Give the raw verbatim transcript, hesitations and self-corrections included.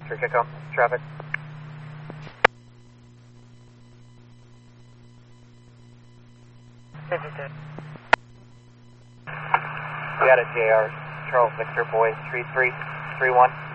three Kickoff, traffic. fifty-two. We got a J R, Charles Victor, boy, three three three one.